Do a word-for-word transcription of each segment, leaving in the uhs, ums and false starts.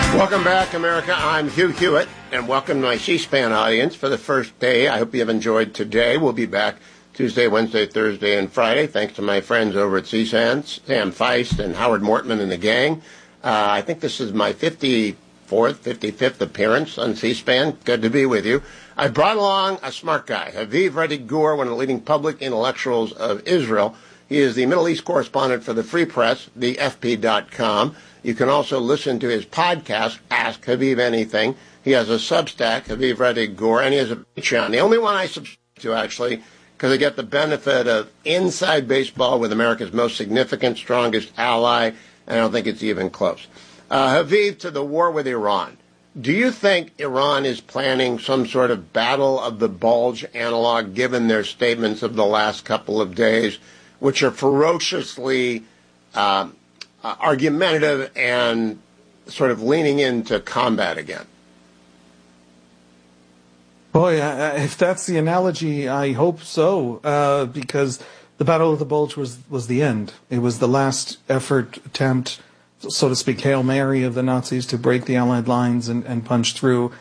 Welcome back, America. I'm Hugh Hewitt, and welcome to my C-SPAN audience for the first day. I hope you have enjoyed today. We'll be back Tuesday, Wednesday, Thursday, and Friday, thanks to my friends over at C-SPAN, Sam Feist and Howard Mortman and the gang. Uh, I think this is my fifty-fourth, fifty-fifth appearance on C-SPAN. Good to be with you. I brought along a smart guy, Haviv Rettig Gur, one of the leading public intellectuals of Israel. He is the Middle East correspondent for the Free Press, the F P dot com. You can also listen to his podcast, Ask Haviv Anything. He has a Substack, Haviv Rettig Gur, and he has a Patreon. The only one I subscribe to, actually, because I get the benefit of inside baseball with America's most significant, strongest ally, and I don't think it's even close. Uh, Haviv, to the war with Iran. Do you think Iran is planning some sort of battle of the bulge analog, given their statements of the last couple of days, which are ferociously uh, uh, argumentative and sort of leaning into combat again? Boy, uh, if that's the analogy, I hope so, uh, because the Battle of the Bulge was, was the end. It was the last effort, attempt, so to speak, Hail Mary of the Nazis to break the Allied lines and, and punch through.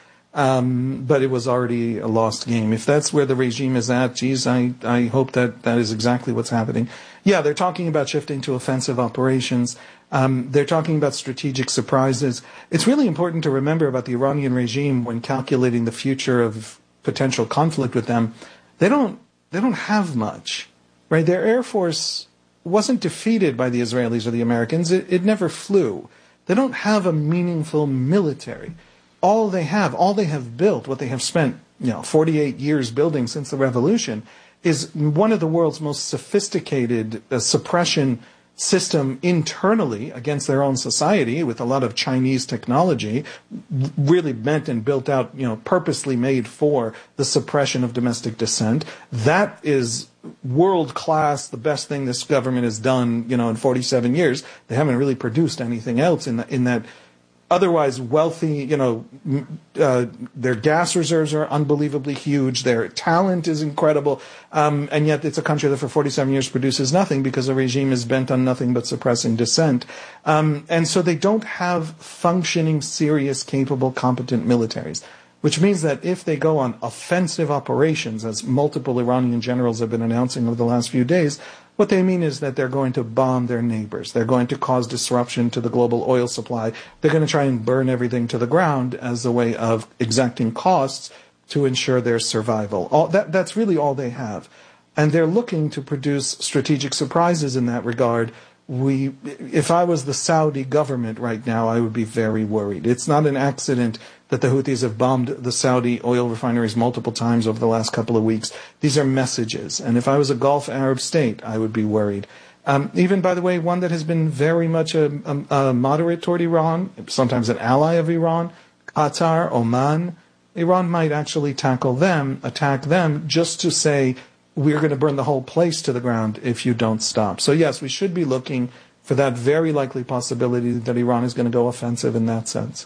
Um, but it was already a lost game. If that's where the regime is at, geez, I, I hope that that is exactly what's happening. Yeah, they're talking about shifting to offensive operations. Um, they're talking about strategic surprises. It's really important to remember about the Iranian regime when calculating the future of potential conflict with them. They don't, they don't have much, right? Their Air Force wasn't defeated by the Israelis or the Americans. It, it never flew. They don't have a meaningful military. All they have, all they have built, what they have spent, you know, forty-eight years building since the revolution, is one of the world's most sophisticated uh, suppression system internally against their own society, with a lot of Chinese technology, really meant and built out, you know, purposely made for the suppression of domestic dissent. That is world class, the best thing this government has done, you know, in forty-seven years. They haven't really produced anything else in the, in that. Otherwise wealthy, you know, uh, their gas reserves are unbelievably huge. Their talent is incredible. Um, and yet it's a country that for forty-seven years produces nothing because the regime is bent on nothing but suppressing dissent. Um, and so they don't have functioning, serious, capable, competent militaries, which means that if they go on offensive operations, as multiple Iranian generals have been announcing over the last few days, what they mean is that they're going to bomb their neighbors. They're going to cause disruption to the global oil supply. They're going to try and burn everything to the ground as a way of exacting costs to ensure their survival. All, that, that's really all they have. And they're looking to produce strategic surprises in that regard. We, if I was the Saudi government right now, I would be very worried. It's not an accident that the Houthis have bombed the Saudi oil refineries multiple times over the last couple of weeks. These are messages. And if I was a Gulf Arab state, I would be worried. Um, even, by the way, one that has been very much a, a, a moderate toward Iran, sometimes an ally of Iran, Qatar, Oman. Iran might actually tackle them, attack them, just to say, we're going to burn the whole place to the ground if you don't stop. So yes, we should be looking for that very likely possibility that Iran is going to go offensive in that sense.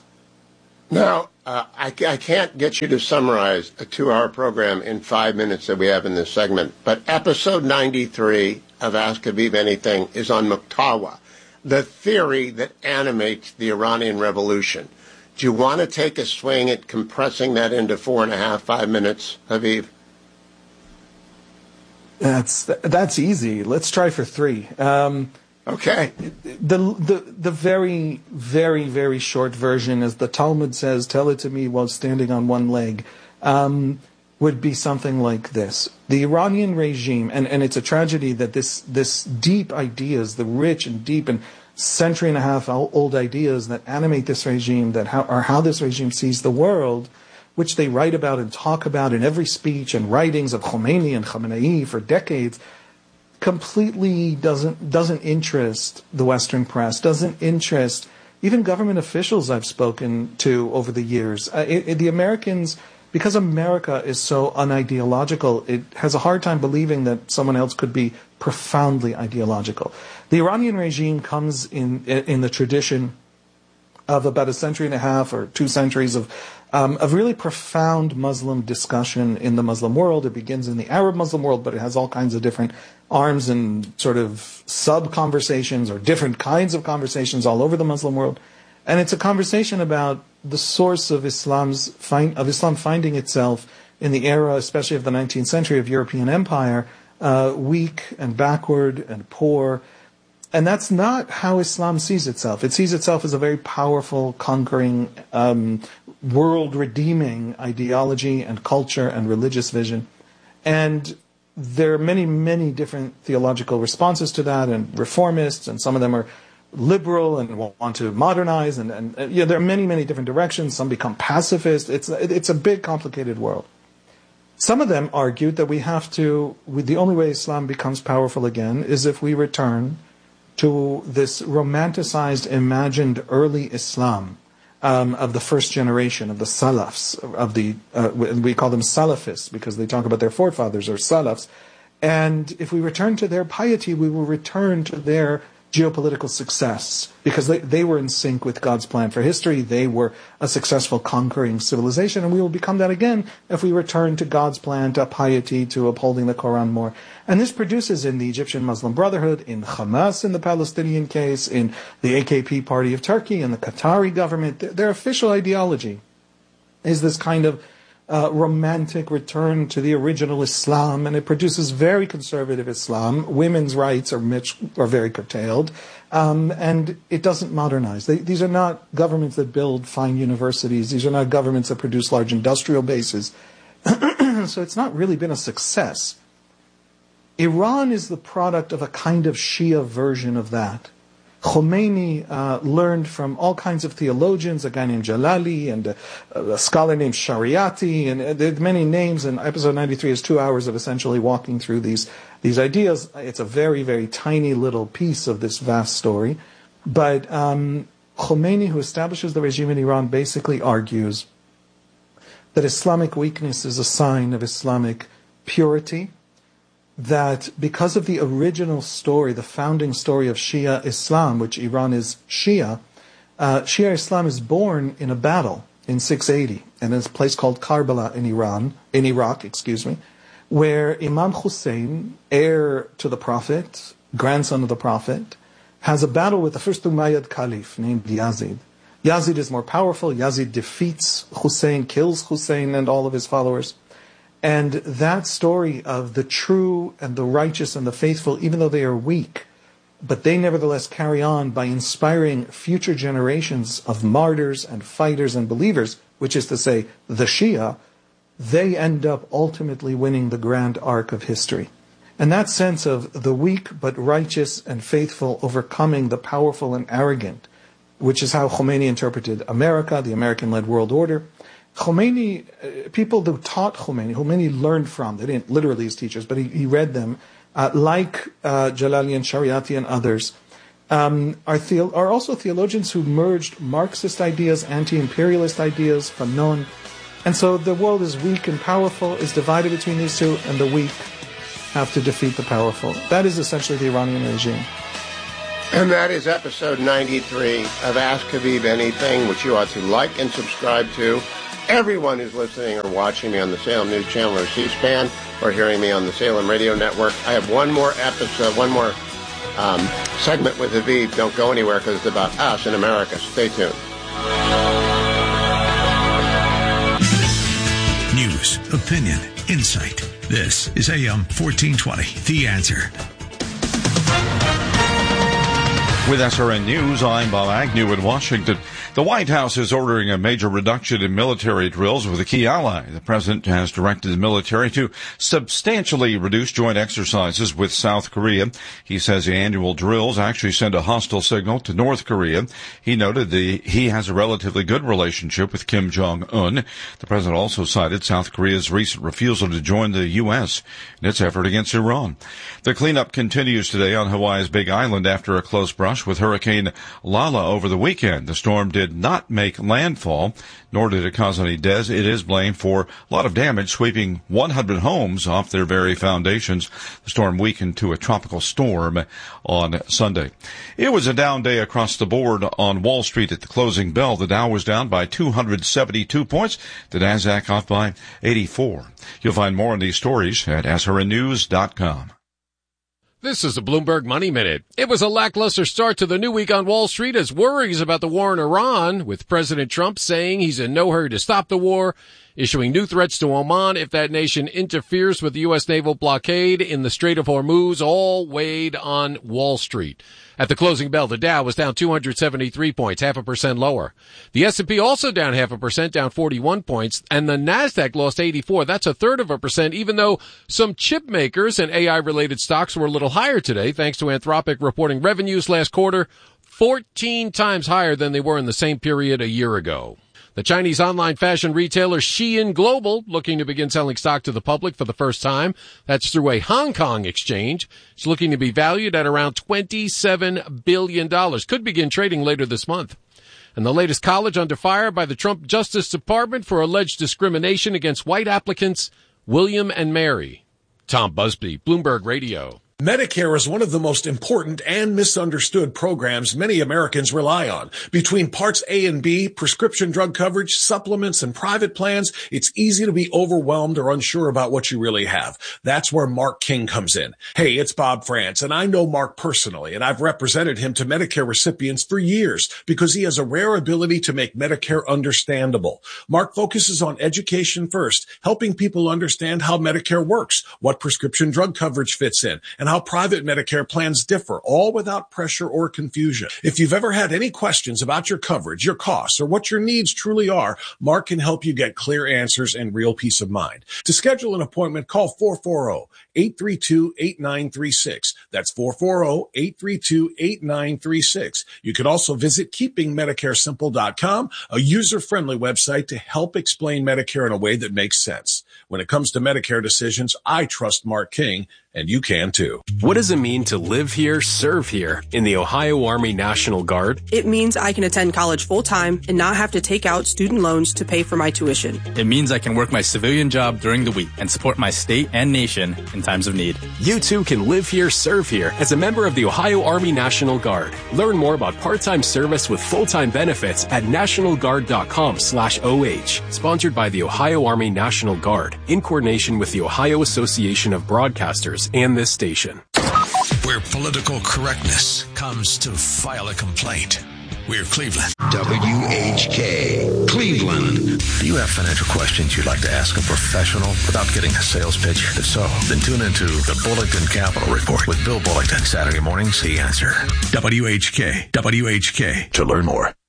Now, uh, I, I can't get you to summarize a two-hour program in five minutes that we have in this segment, but episode ninety-three of Ask Haviv Anything is on Muqtawa, the theory that animates the Iranian Revolution. Do you want to take a swing at compressing that into four and a half, five minutes, Haviv? That's that's easy. Let's try for three. Um, okay. The the the very very very short version, as the Talmud says, "Tell it to me while standing on one leg," um, would be something like this: the Iranian regime, and, and it's a tragedy that this this deep ideas, the rich and deep and century and a half old ideas that animate this regime, that how, are how this regime sees the world, which they write about and talk about in every speech and writings of Khomeini and Khamenei for decades, completely doesn't doesn't interest the Western press, doesn't interest even government officials I've spoken to over the years. Uh, it, it, the Americans, because America is so unideological, it has a hard time believing that someone else could be profoundly ideological. The Iranian regime comes in in the tradition of about a century and a half or two centuries of Um, of really profound Muslim discussion in the Muslim world. It begins in the Arab Muslim world, but it has all kinds of different arms and sort of sub-conversations or different kinds of conversations all over the Muslim world. And it's a conversation about the source of Islam's find, of Islam finding itself in the era, especially of the nineteenth century, of European empire, uh, weak and backward and poor. And that's not how Islam sees itself. It sees itself as a very powerful, conquering, um, world-redeeming ideology and culture and religious vision. And there are many, many different theological responses to that, and reformists, and some of them are liberal and want to modernize, and, and, and you know, there are many, many different directions. Some become pacifist. It's it's a big, complicated world. Some of them argued that we have to, the only way Islam becomes powerful again is if we return to this romanticized, imagined early Islam um, of the first generation, of the Salafs, of the, uh, we call them Salafists because they talk about their forefathers, or Salafs. And if we return to their piety, we will return to their geopolitical success, because they, they were in sync with God's plan for history. They were a successful conquering civilization, and we will become that again if we return to God's plan, to piety, to upholding the Quran more. And this produces in the Egyptian Muslim Brotherhood, in Hamas in the Palestinian case, in the A K P party of Turkey, and the Qatari government, their, their official ideology is this kind of Uh, romantic return to the original Islam, and it produces very conservative Islam. Women's rights are, much, are very curtailed, um, and it doesn't modernize. They, these are not governments that build fine universities. These are not governments that produce large industrial bases. So it's not really been a success. Iran is the product of a kind of Shia version of that. Khomeini uh, learned from all kinds of theologians, a guy named Jalali and a, a scholar named Shariati, and uh, there are many names, and episode ninety-three is two hours of essentially walking through these, these ideas. It's a very, very tiny little piece of this vast story. But um, Khomeini, who establishes the regime in Iran, basically argues that Islamic weakness is a sign of Islamic purity, that because of the original story, the founding story of Shia Islam, which Iran is Shia, uh, Shia Islam is born in a battle in six eighty, and it's a place called Karbala in Iran, in Iraq, excuse me, where Imam Hussein, heir to the Prophet, grandson of the Prophet, has a battle with the first Umayyad Caliph named Yazid. Yazid is more powerful. Yazid defeats Hussein, kills Hussein and all of his followers. And that story of the true and the righteous and the faithful, even though they are weak, but they nevertheless carry on by inspiring future generations of martyrs and fighters and believers, which is to say, the Shia, they end up ultimately winning the grand arc of history. And that sense of the weak but righteous and faithful overcoming the powerful and arrogant, which is how Khomeini interpreted America, the American-led world order. Khomeini, uh, people who taught Khomeini, Khomeini learned from, they didn't literally as teachers, but he, he read them, uh, like uh, Jalali and Shariati and others, um, are, theo- are also theologians who merged Marxist ideas, anti-imperialist ideas, Fanon. And so the world is weak and powerful, is divided between these two, and the weak have to defeat the powerful. That is essentially the Iranian regime. And that is episode ninety-three of Ask Habib Anything, which you ought to like and subscribe to. Everyone who's listening or watching me on the Salem News Channel or C-SPAN, or hearing me on the Salem Radio Network, I have one more episode, one more um, segment with Habib. Don't go anywhere, because it's about us in America. Stay tuned. News, opinion, insight. This is A M fourteen twenty, The Answer. With S R N News, I'm Bob Agnew in Washington. The White House is ordering a major reduction in military drills with a key ally. The president has directed the military to substantially reduce joint exercises with South Korea. He says the annual drills actually send a hostile signal to North Korea. He noted the, he has a relatively good relationship with Kim Jong-un. The president also cited South Korea's recent refusal to join the U S in its effort against Iran. The cleanup continues today on Hawaii's Big Island after a close brush with Hurricane Lala over the weekend. The storm did not make landfall, nor did it cause any deaths. It is blamed for a lot of damage, sweeping one hundred homes off their very foundations. The storm weakened to a tropical storm on Sunday. It was a down day across the board on Wall Street at the closing bell. The Dow was down by two hundred seventy-two points. The Nasdaq off by eighty-four. You'll find more on these stories at S R N news dot com. This is a Bloomberg Money Minute. It was a lackluster start to the new week on Wall Street as worries about the war in Iran, with President Trump saying he's in no hurry to stop the war, issuing new threats to Oman if that nation interferes with the U S naval blockade in the Strait of Hormuz, all weighed on Wall Street. At the closing bell, the Dow was down two hundred seventy-three points, half a percent lower. The S and P also down half a percent, down forty-one points, and the Nasdaq lost eighty-four. That's a third of a percent, even though some chip makers and A I-related stocks were a little higher today, thanks to Anthropic reporting revenues last quarter fourteen times higher than they were in the same period a year ago. The Chinese online fashion retailer Shein Global looking to begin selling stock to the public for the first time. That's through a Hong Kong exchange. It's looking to be valued at around twenty-seven billion dollars. Could begin trading later this month. And the latest college under fire by the Trump Justice Department for alleged discrimination against white applicants, William and Mary. Tom Busby, Bloomberg Radio. Medicare is one of the most important and misunderstood programs many Americans rely on. Between Parts A and B, prescription drug coverage, supplements, and private plans, it's easy to be overwhelmed or unsure about what you really have. That's where Mark King comes in. Hey, it's Bob France, and I know Mark personally, and I've represented him to Medicare recipients for years because he has a rare ability to make Medicare understandable. Mark focuses on education first, helping people understand how Medicare works, what prescription drug coverage fits in, and how private Medicare plans differ, all without pressure or confusion. If you've ever had any questions about your coverage, your costs, or what your needs truly are, Mark can help you get clear answers and real peace of mind. To schedule an appointment, call four four zero, eight three two, eight nine three six. That's four four zero, eight three two, eight nine three six. You can also visit keeping medicare simple dot com, a user-friendly website to help explain Medicare in a way that makes sense. When it comes to Medicare decisions, I trust Mark King, and you can too. What does it mean to live here, serve here in the Ohio Army National Guard? It means I can attend college full-time and not have to take out student loans to pay for my tuition. It means I can work my civilian job during the week and support my state and nation in times of need. You too can live here, serve here as a member of the Ohio Army National Guard. Learn more about part-time service with full-time benefits at national guard dot com slash O H. Sponsored by the Ohio Army National Guard in coordination with the Ohio Association of Broadcasters and this station. Where political correctness comes to file a complaint. We're Cleveland. W H K, Cleveland. Do you have financial questions you'd like to ask a professional without getting a sales pitch? If so, then tune into the Bullington Capital Report with Bill Bullington. Saturday mornings, The Answer. W H K, W H K. To learn more,